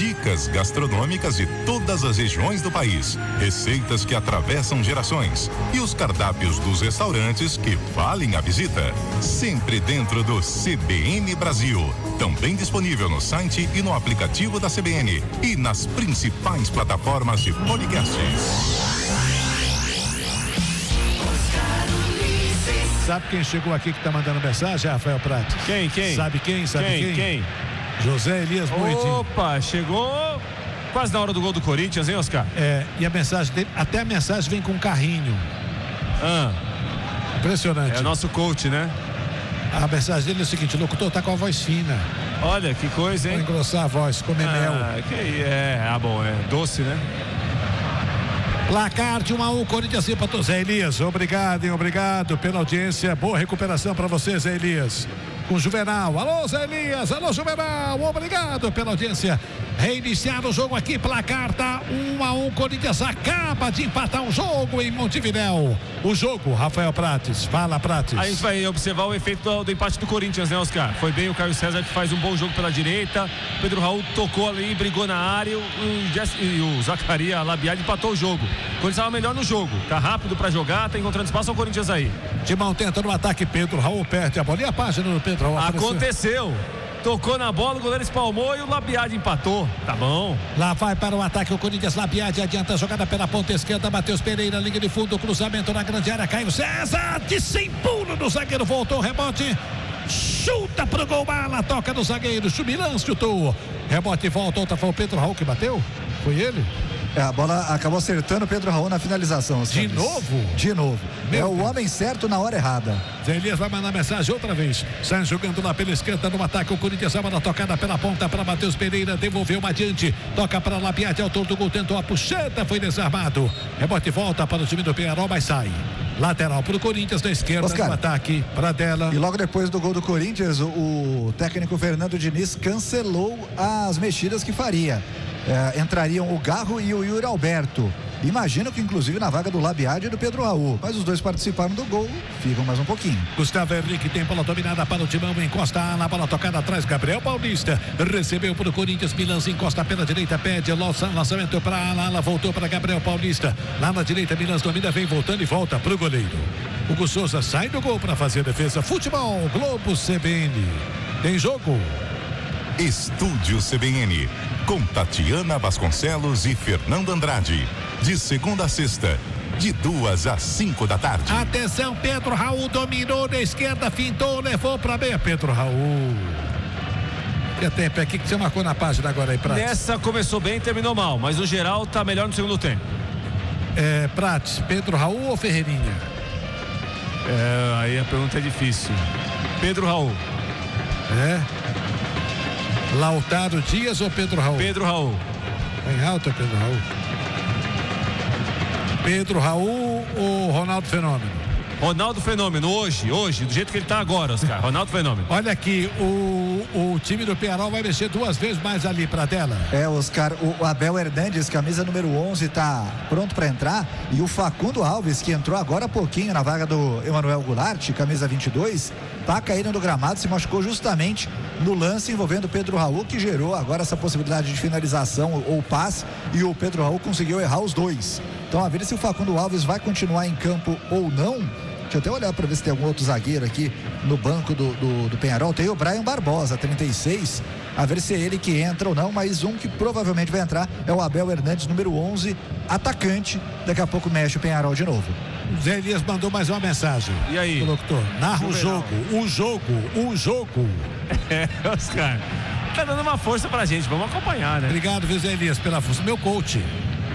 dicas gastronômicas de todas as regiões do país, receitas que atravessam gerações e os cardápios dos restaurantes que valem a visita. Sempre dentro do CBN Brasil. Também disponível no site e no aplicativo da CBN e nas principais plataformas de podcasts. Sabe quem chegou aqui que tá mandando mensagem, Rafael Prates? Quem? Sabe quem? Quem? José Elias Moedim. Opa, chegou quase na hora do gol do Corinthians, hein, Oscar? E a mensagem dele, até a mensagem vem com um carrinho. Impressionante. É o nosso coach, né? A mensagem dele é o seguinte: o locutor tá com a voz fina. Olha, que coisa, hein? Vou engrossar a voz, comer mel. Bom, é doce, né? Placar de 1-1, Corinthians empatou. Zé Elias, obrigado pela audiência. Boa recuperação para você, Zé Elias. Com Juvenal. Alô, Zé Elias. Alô, Juvenal. Obrigado pela audiência. Reiniciar o jogo aqui. Placar tá 1-1. Corinthians acaba de empatar um jogo em Montevidéu. O jogo, Rafael Prates. Fala, Prates. A gente vai observar o efeito do empate do Corinthians, né, Oscar? Foi bem o Caio César, que faz um bom jogo pela direita. Pedro Raul tocou ali, brigou na área. E o Zacarias Labiade empatou o jogo. O Corinthians estava melhor no jogo. Tá rápido pra jogar, tá encontrando espaço ao Corinthians aí. Timão tenta no ataque. Pedro Raul perde a bola. E a página do Pedro Raul? Aconteceu. Tocou na bola, o goleiro espalmou e o Labiade empatou. Tá bom. Lá vai para o ataque o Corinthians. Labiade adianta a jogada pela ponta esquerda. Matheus Pereira, linha de fundo, cruzamento na grande área. Caio César de sem pulo no zagueiro. Voltou o rebote. Chuta pro gol, bala. Toca no zagueiro. Chumilan chutou. Rebote e volta. Outra foi o Pedro Raul que bateu? Foi ele? A bola acabou acertando o Pedro Raul na finalização. De novo? De novo. Meu o homem certo na hora errada. Zé Elias vai mandar mensagem outra vez. Sai jogando lá pela esquerda no ataque. O Corinthians vai na tocada pela ponta para Matheus Pereira. Devolveu uma adiante. Toca para Labiade. Autor do gol. Tentou a puxada. Foi desarmado. Rebote volta para o time do Peñarol, mas sai. Lateral para o Corinthians da esquerda. Oscar, no ataque para Dela. E logo depois do gol do Corinthians, o técnico Fernando Diniz cancelou as mexidas que faria. Entrariam o Garro e o Yuri Alberto. Imagino que inclusive na vaga do Labiade e do Pedro Raul. Mas os dois participaram do gol. Ficam mais um pouquinho. Gustavo Henrique tem bola dominada para o Timão. Encosta na bola tocada atrás. Gabriel Paulista recebeu para o Corinthians. Milan encosta pela direita. Pede lançamento para Ala. Voltou para Gabriel Paulista. Lá na direita, Milan domina. Vem voltando e volta para o goleiro. Hugo Souza sai do gol para fazer a defesa. Futebol Globo CBN. Tem jogo. Estúdio CBN, com Tatiana Vasconcelos e Fernando Andrade, de segunda a sexta, de 2 às 5 da tarde. Atenção, Pedro Raul dominou na esquerda, fintou, levou para meia. Pedro Raul. Que tempo aqui que você marcou na página agora aí, Prates? Nessa começou bem e terminou mal, mas no geral tá melhor no segundo tempo. Prates, Pedro Raul ou Ferreirinha? Aí a pergunta é difícil. Pedro Raul. Lautaro Dias ou Pedro Raul? Pedro Raul. Em alta, Pedro Raul. Pedro Raul ou Ronaldo Fenômeno? Ronaldo Fenômeno, hoje, do jeito que ele tá agora, Oscar. Ronaldo Fenômeno. Olha aqui, o time do Peñarol vai mexer 2 vezes mais ali pra tela. Oscar, o Abel Hernandes, camisa número 11, tá pronto para entrar. E o Facundo Alves, que entrou agora há pouquinho na vaga do Emanuel Goulart, camisa 22, tá caindo no gramado, se machucou justamente no lance envolvendo o Pedro Raul, que gerou agora essa possibilidade de finalização ou passe, e o Pedro Raul conseguiu errar os dois. Então a ver se o Facundo Alves vai continuar em campo ou não. Deixa eu até olhar para ver se tem algum outro zagueiro aqui no banco do Peñarol. Tem o Brian Barbosa, 36. A ver se é ele que entra ou não, mas um que provavelmente vai entrar é o Abel Hernandes, número 11, atacante. Daqui a pouco mexe o Peñarol de novo. O Zé Elias mandou mais uma mensagem. E aí? Locutor, narra o jogo. Oscar, tá dando uma força pra gente, vamos acompanhar, né? Obrigado, Zé Elias, pela força. Meu coach.